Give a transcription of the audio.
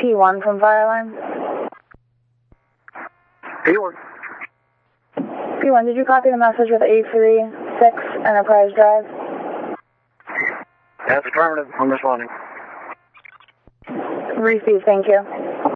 P1 from fire alarm. P1. P1, did you copy the message with 836 Enterprise Drive? That's affirmative. I'm responding. Receive, thank you.